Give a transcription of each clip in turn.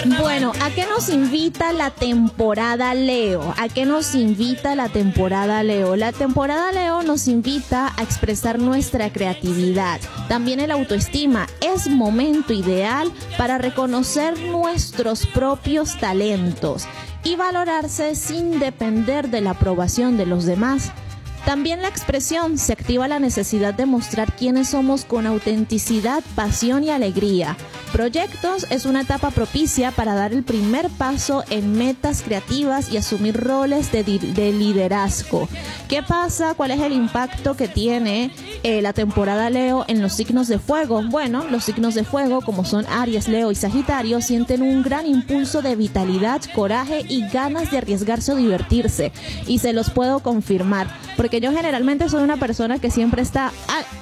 Bueno, ¿a qué nos invita la temporada Leo? ¿A qué nos invita la temporada Leo? La temporada Leo nos invita a expresar nuestra creatividad, también el autoestima. Es momento ideal para reconocer nuestros propios talentos y valorarse sin depender de la aprobación de los demás. También la expresión se activa la necesidad de mostrar quiénes somos con autenticidad, pasión y alegría. Proyectos es una etapa propicia para dar el primer paso en metas creativas y asumir roles de liderazgo. ¿Qué pasa? ¿Cuál es el impacto que tiene la temporada Leo en los signos de fuego? Bueno, los signos de fuego, como son Aries, Leo y Sagitario, sienten un gran impulso de vitalidad, coraje y ganas de arriesgarse o divertirse. Y se los puedo confirmar, porque yo generalmente soy una persona que siempre está...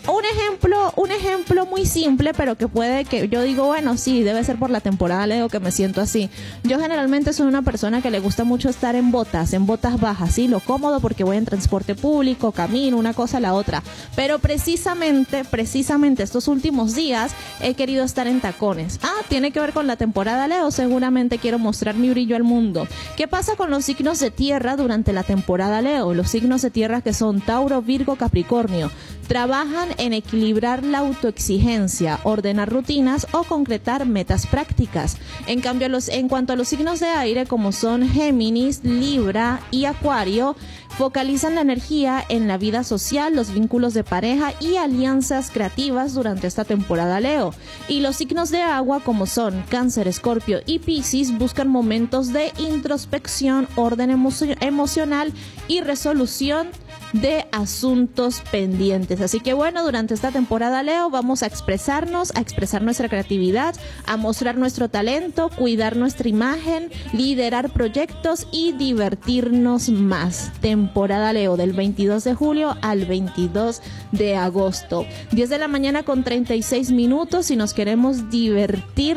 Un ejemplo muy simple, pero que puede que yo digo, bueno, sí, debe ser por la temporada Leo que me siento así. Yo generalmente soy una persona que le gusta mucho estar en botas bajas, ¿sí? Lo cómodo porque voy en transporte público, camino, una cosa a la otra. Pero precisamente estos últimos días he querido estar en tacones. Tiene que ver con la temporada Leo, seguramente quiero mostrar mi brillo al mundo. ¿Qué pasa con los signos de tierra durante la temporada Leo? Los signos de tierra que son Tauro, Virgo, Capricornio. Trabajan en equilibrar la autoexigencia, ordenar rutinas o concretar metas prácticas. En cambio, en cuanto a los signos de aire, como son Géminis, Libra y Acuario, focalizan la energía en la vida social, los vínculos de pareja y alianzas creativas durante esta temporada Leo. Y los signos de agua, como son Cáncer, Escorpio y Piscis, buscan momentos de introspección, orden emocional y resolución de asuntos pendientes. Así que bueno, durante esta temporada Leo vamos a expresarnos, a expresar nuestra creatividad, a mostrar nuestro talento, cuidar nuestra imagen, liderar proyectos y divertirnos más. Temporada Leo del 22 de julio al 22 de agosto. 10 de la mañana con 36 minutos y nos queremos divertir,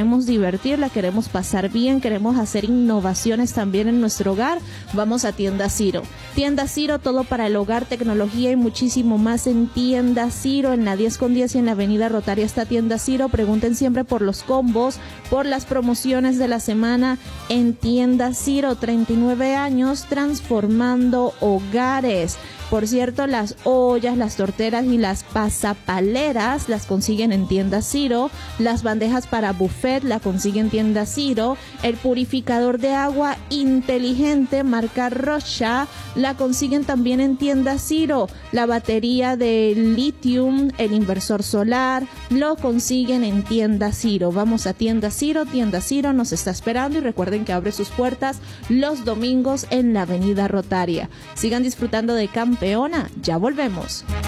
la queremos pasar bien, queremos hacer innovaciones también en nuestro hogar. Vamos a Tienda Ciro. Tienda Ciro, todo para el hogar, tecnología y muchísimo más en Tienda Ciro, en la 10 con 10 y en la avenida Rotaria está Tienda Ciro. Pregunten siempre por los combos, por las promociones de la semana en Tienda Ciro. 39 años transformando hogares. Por cierto, las ollas, las torteras y las pasapaleras las consiguen en Tienda Ciro. Las bandejas para buffet la consiguen en Tienda Ciro. El purificador de agua inteligente marca Rocha la consiguen también en Tienda Ciro. La batería de lithium, el inversor solar, lo consiguen en Tienda Ciro. Vamos a Tienda Ciro nos está esperando y recuerden que abre sus puertas los domingos en la avenida Rotaria. Sigan disfrutando de Campeona, ya volvemos.